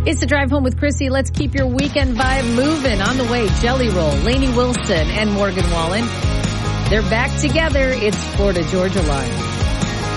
It's the Drive Home with Chrissy. Let's keep your weekend vibe moving. On the way, Jelly Roll, Lainey Wilson, and Morgan Wallen. They're back together. It's Florida Georgia Line.